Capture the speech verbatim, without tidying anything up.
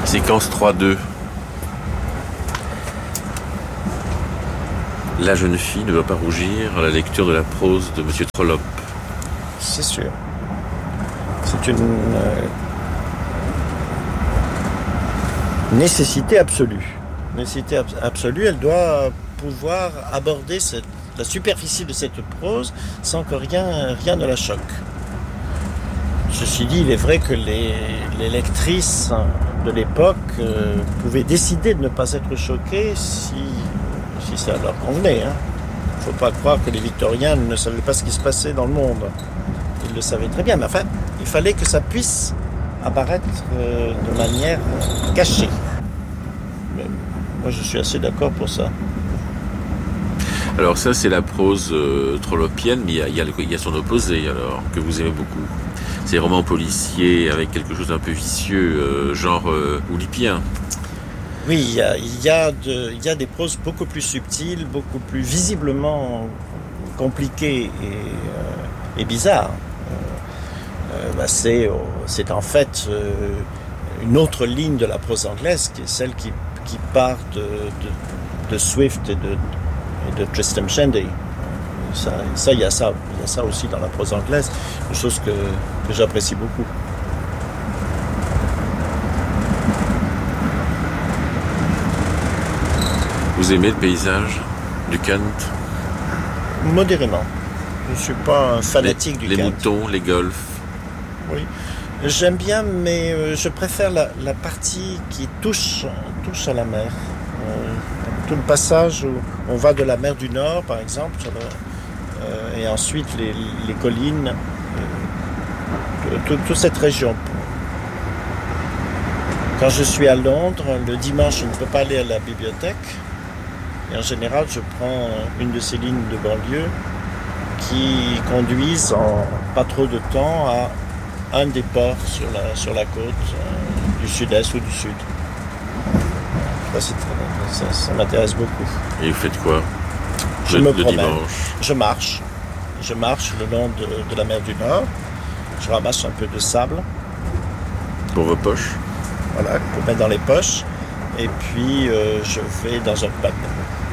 Séquence trois deux. La jeune fille ne doit pas rougir à la lecture de la prose de Monsieur Trollope. C'est sûr. C'est une euh, nécessité absolue. Nécessité ab- absolue, elle doit pouvoir aborder cette, la superficie de cette prose sans que rien, rien ne la choque. Ceci dit, il est vrai que les, les lectrices de l'époque euh, pouvaient décider de ne pas être choquées si, si ça leur convenait. Il hein. ne faut pas croire que les victoriens ne savaient pas ce qui se passait dans le monde. Ils le savaient très bien, mais enfin, il fallait que ça puisse apparaître euh, de manière cachée. Mais moi, je suis assez d'accord pour ça. Alors ça, c'est la prose euh, trollopienne, mais il y a, il y, a, il y a son opposé, alors, que vous aimez beaucoup. C'est romans policiers avec quelque chose d'un peu vicieux, euh, genre euh, oulipien. Oui, il y a, il y a de, il y a des proses beaucoup plus subtiles, beaucoup plus visiblement compliquées et, euh, et bizarres. Euh, bah c'est, c'est en fait euh, une autre ligne de la prose anglaise qui est celle qui, qui part de, de, de Swift et de, et de Tristram Shandy. Ça, ça, il y a ça, il y a ça aussi dans la prose anglaise, une chose que, que j'apprécie beaucoup. Vous aimez le paysage du Kent? Modérément. Je ne suis pas un fanatique les, du les Kent. Les moutons, les golfs. Oui, j'aime bien, mais euh, je préfère la, la partie qui touche, touche à la mer. Euh, tout le passage où on va de la mer du Nord, par exemple, sur le, euh, et ensuite les, les collines, euh, toute cette région. Quand je suis à Londres, le dimanche, je ne peux pas aller à la bibliothèque. Et en général, je prends une de ces lignes de banlieue qui conduisent en pas trop de temps à un des ports sur la, sur la côte euh, du sud-est ou du sud. Ça, c'est, ça, ça m'intéresse beaucoup. Et vous faites quoi? Je le, me le promène. dimanche. Je marche. Je marche le long de, de la mer du Nord. Je ramasse un peu de sable. Pour vos poches? Voilà, pour mettre dans les poches. Et puis, euh, je vais dans un pub.